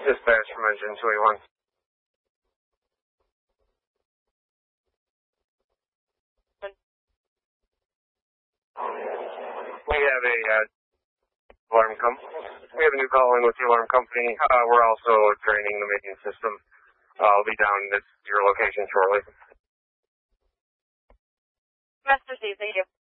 Dispatch from engine 21. We have a we have a new call in with the alarm company. We're also training the mating system. I'll be down at your location shortly. Master C, thank you.